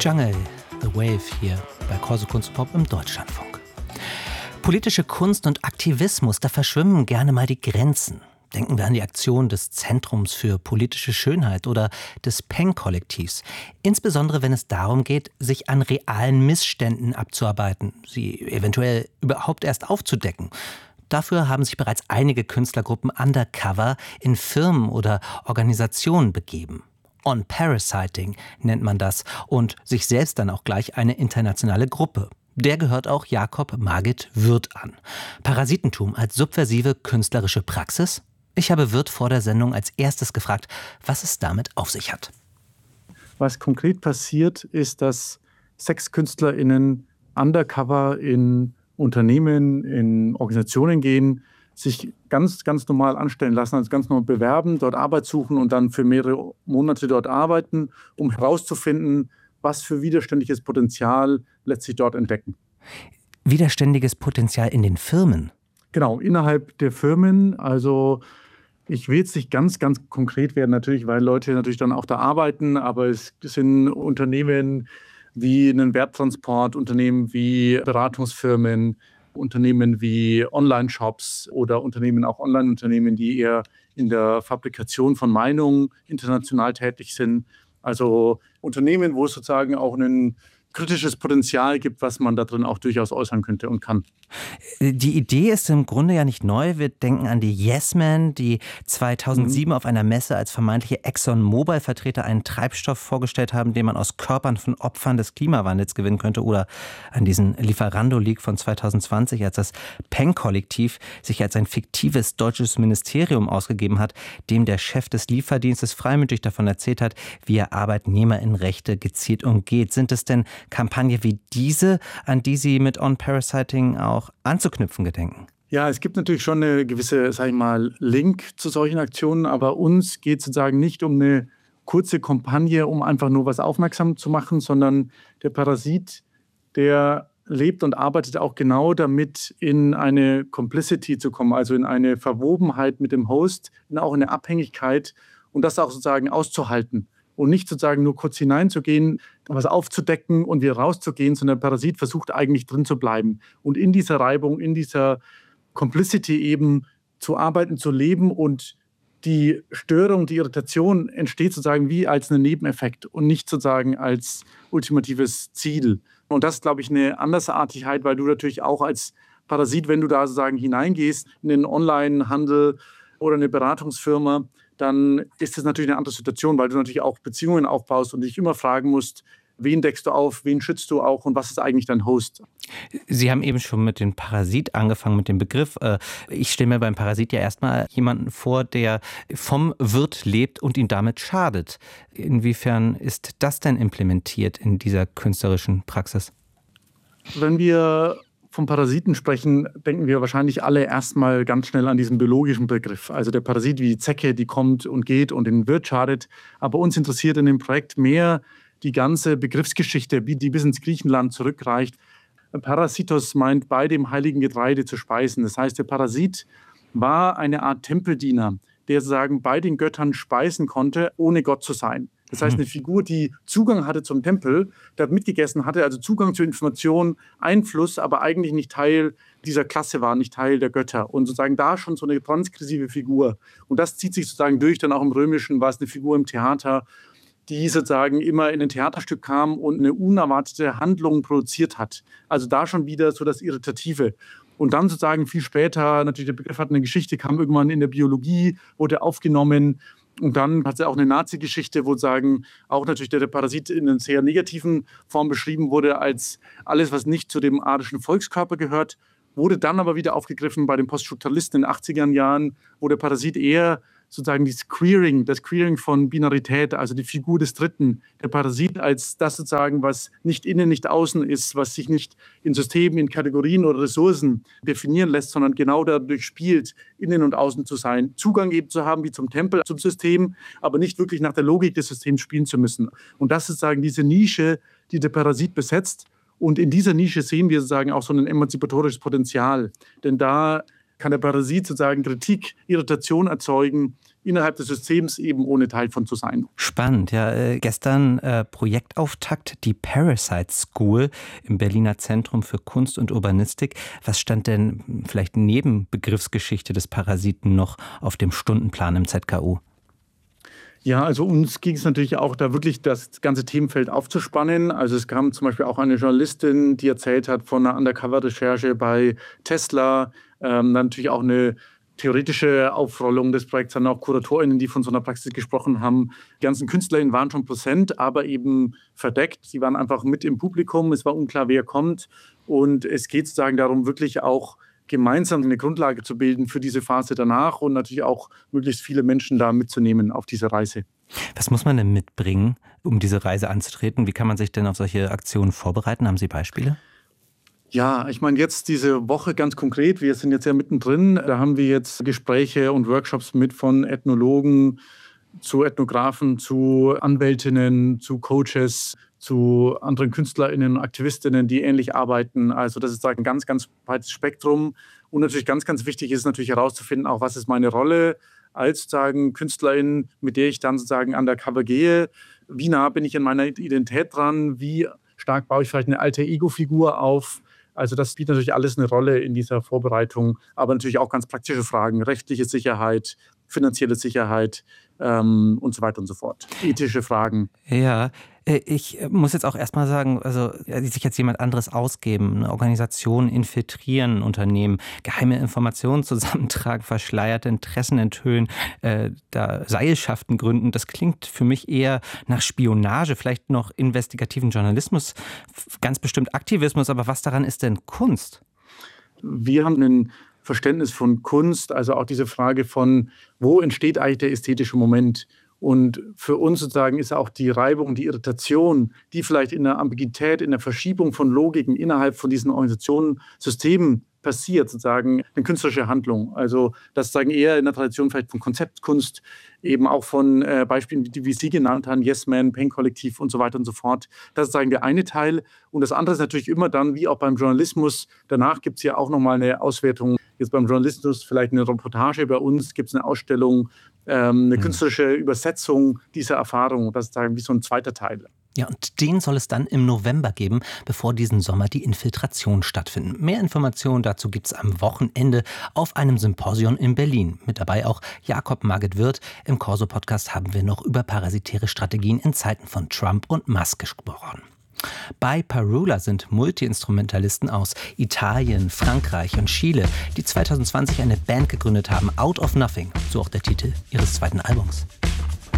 Jungle, The Wave hier bei Corso Kunst und Pop im Deutschlandfunk. Politische Kunst und Aktivismus, da verschwimmen gerne mal die Grenzen. Denken wir an die Aktion des Zentrums für politische Schönheit oder des Peng-Kollektivs. Insbesondere wenn es darum geht, sich an realen Missständen abzuarbeiten, sie eventuell überhaupt erst aufzudecken. Dafür haben sich bereits einige Künstlergruppen undercover in Firmen oder Organisationen begeben. On-Parasiting nennt man das und sich selbst dann auch gleich eine internationale Gruppe. Der gehört auch Jakob Margit Wirth an. Parasitentum als subversive künstlerische Praxis? Ich habe Wirth vor der Sendung als erstes gefragt, was es damit auf sich hat. Was konkret passiert, ist, dass SexkünstlerInnen undercover in Unternehmen, in Organisationen gehen, sich ganz normal anstellen lassen, also ganz normal bewerben, dort Arbeit suchen und dann für mehrere Monate dort arbeiten, um herauszufinden, was für widerständiges Potenzial letztlich dort entdecken. Widerständiges Potenzial in den Firmen? Genau, innerhalb der Firmen. Also ich will jetzt nicht ganz konkret werden natürlich, weil Leute natürlich dann auch da arbeiten, aber es sind Unternehmen wie einen Werttransport, Unternehmen wie Beratungsfirmen, Unternehmen wie Online-Shops oder Unternehmen, auch Online-Unternehmen, die eher in der Fabrikation von Meinungen international tätig sind. Also Unternehmen, wo es sozusagen auch ein kritisches Potenzial gibt, was man da drin auch durchaus äußern könnte und kann. Die Idee ist im Grunde ja nicht neu. Wir denken an die Yes Men, die 2007 auf einer Messe als vermeintliche ExxonMobil-Vertreter einen Treibstoff vorgestellt haben, den man aus Körpern von Opfern des Klimawandels gewinnen könnte. Oder an diesen Lieferando-Leak von 2020, als das Peng-Kollektiv sich als ein fiktives deutsches Ministerium ausgegeben hat, dem der Chef des Lieferdienstes freimütig davon erzählt hat, wie er ArbeitnehmerInnenrechte gezielt umgeht. Sind es denn Kampagne wie diese, an die Sie mit On-Parasiting auch anzuknüpfen gedenken? Ja, es gibt natürlich schon eine gewisse, sag ich mal, Link zu solchen Aktionen, aber uns geht es sozusagen nicht um eine kurze Kampagne, um einfach nur was aufmerksam zu machen, sondern der Parasit, der lebt und arbeitet auch genau damit, in eine Complicity zu kommen, also in eine Verwobenheit mit dem Host, auch in eine Abhängigkeit und das auch sozusagen auszuhalten. Und nicht sozusagen nur kurz hineinzugehen, was aufzudecken und wieder rauszugehen, sondern der Parasit versucht eigentlich drin zu bleiben. Und in dieser Reibung, in dieser Complicity eben zu arbeiten, zu leben und die Störung, die Irritation entsteht sozusagen wie als ein Nebeneffekt und nicht sozusagen als ultimatives Ziel. Und das ist, glaube ich, eine Andersartigkeit, weil du natürlich auch als Parasit, wenn du da sozusagen hineingehst in den Onlinehandel oder eine Beratungsfirma, dann ist das natürlich eine andere Situation, weil du natürlich auch Beziehungen aufbaust und dich immer fragen musst, wen deckst du auf, wen schützt du auch und was ist eigentlich dein Host? Sie haben eben schon mit dem Parasit angefangen, mit dem Begriff. Ich stelle mir beim Parasit ja erstmal jemanden vor, der vom Wirt lebt und ihm damit schadet. Inwiefern ist das denn implementiert in dieser künstlerischen Praxis? Wenn wir vom Parasiten sprechen, denken wir wahrscheinlich alle erstmal ganz schnell an diesen biologischen Begriff. Also der Parasit wie die Zecke, die kommt und geht und den Wirt schadet. Aber uns interessiert in dem Projekt mehr die ganze Begriffsgeschichte, die bis ins Griechenland zurückreicht. Parasitos meint, bei dem heiligen Getreide zu speisen. Das heißt, der Parasit war eine Art Tempeldiener, der sozusagen bei den Göttern speisen konnte, ohne Gott zu sein. Das heißt, eine Figur, die Zugang hatte zum Tempel, der mitgegessen hatte, also Zugang zu Informationen, Einfluss, aber eigentlich nicht Teil dieser Klasse war, nicht Teil der Götter. Und sozusagen da schon so eine transgressive Figur. Und das zieht sich sozusagen durch, dann auch im Römischen war es eine Figur im Theater, die sozusagen immer in ein Theaterstück kam und eine unerwartete Handlung produziert hat. Also da schon wieder so das Irritative. Und dann sozusagen viel später, natürlich der Begriff hat eine Geschichte, kam irgendwann in der Biologie, wurde aufgenommen. Und dann hat es auch eine Nazi-Geschichte, wo sagen auch natürlich der Parasit in einer sehr negativen Form beschrieben wurde, als alles, was nicht zu dem arischen Volkskörper gehört, wurde dann aber wieder aufgegriffen bei den Poststrukturalisten in den 80er Jahren, wo der Parasit eher sozusagen das Queering von Binarität, also die Figur des Dritten, der Parasit als das sozusagen, was nicht innen, nicht außen ist, was sich nicht in Systemen, in Kategorien oder Ressourcen definieren lässt, sondern genau dadurch spielt, innen und außen zu sein, Zugang eben zu haben wie zum Tempel, zum System, aber nicht wirklich nach der Logik des Systems spielen zu müssen. Und das ist sozusagen diese Nische, die der Parasit besetzt. Und in dieser Nische sehen wir sozusagen auch so ein emanzipatorisches Potenzial. Denn da kann der Parasit sozusagen Kritik, Irritation erzeugen innerhalb des Systems eben ohne Teil von zu sein. Spannend, ja. Gestern Projektauftakt, die Parasite School im Berliner Zentrum für Kunst und Urbanistik. Was stand denn vielleicht neben Begriffsgeschichte des Parasiten noch auf dem Stundenplan im ZKU? Ja, also uns ging es natürlich auch da wirklich das ganze Themenfeld aufzuspannen. Also es kam zum Beispiel auch eine Journalistin, die erzählt hat von einer Undercover-Recherche bei Tesla. Dann natürlich auch eine theoretische Aufrollung des Projekts, dann auch KuratorInnen, die von so einer Praxis gesprochen haben. Die ganzen KünstlerInnen waren schon präsent, aber eben verdeckt. Sie waren einfach mit im Publikum. Es war unklar, wer kommt. Und es geht sozusagen darum, wirklich auch gemeinsam eine Grundlage zu bilden für diese Phase danach und natürlich auch möglichst viele Menschen da mitzunehmen auf diese Reise. Was muss man denn mitbringen, um diese Reise anzutreten? Wie kann man sich denn auf solche Aktionen vorbereiten? Haben Sie Beispiele? Ja, ich meine jetzt diese Woche ganz konkret, wir sind jetzt ja mittendrin, da haben wir jetzt Gespräche und Workshops mit von Ethnologen zu Ethnografen, zu Anwältinnen, zu Coaches, zu anderen KünstlerInnen und AktivistInnen, die ähnlich arbeiten. Also das ist ein ganz, ganz breites Spektrum. Und natürlich ganz, ganz wichtig ist natürlich herauszufinden, auch was ist meine Rolle als sozusagen KünstlerIn, mit der ich dann sozusagen undercover gehe. Wie nah bin ich in meiner Identität dran? Wie stark baue ich vielleicht eine Alter-Ego-Figur auf? Also das spielt natürlich alles eine Rolle in dieser Vorbereitung, aber natürlich auch ganz praktische Fragen, rechtliche Sicherheit, finanzielle Sicherheit und so weiter und so fort. Ethische Fragen. Ja, ich muss jetzt auch erstmal sagen, also sich jetzt jemand anderes ausgeben, eine Organisation infiltrieren, ein Unternehmen, geheime Informationen zusammentragen, verschleierte Interessen enthüllen, da Seilschaften gründen, das klingt für mich eher nach Spionage, vielleicht noch investigativen Journalismus, ganz bestimmt Aktivismus, aber was daran ist denn Kunst? Wir haben ein Verständnis von Kunst, also auch diese Frage von, wo entsteht eigentlich der ästhetische Moment? Und für uns sozusagen ist auch die Reibung, die Irritation, die vielleicht in der Ambiguität, in der Verschiebung von Logiken innerhalb von diesen Organisationen, Systemen passiert, sozusagen eine künstlerische Handlung. Also das sozusagen eher in der Tradition vielleicht von Konzeptkunst, eben auch von Beispielen, die wie Sie genannt haben, Yes Man, Pen Kollektiv und so weiter und so fort. Das ist sozusagen der eine Teil. Und das andere ist natürlich immer dann, wie auch beim Journalismus, danach gibt es ja auch nochmal eine Auswertung. Jetzt beim Journalismus vielleicht eine Reportage, bei uns gibt es eine Ausstellung, eine künstlerische Übersetzung dieser Erfahrung. Das ist sozusagen wie so ein zweiter Teil. Ja, und den soll es dann im November geben, bevor diesen Sommer die Infiltrationen stattfinden. Mehr Informationen dazu gibt's am Wochenende auf einem Symposion in Berlin. Mit dabei auch Jakob Marget-Wirth. Im Corso-Podcast haben wir noch über parasitäre Strategien in Zeiten von Trump und Musk gesprochen. Bei Parula sind Multi-Instrumentalisten aus Italien, Frankreich und Chile, die 2020 eine Band gegründet haben, Out of Nothing, so auch der Titel ihres zweiten Albums.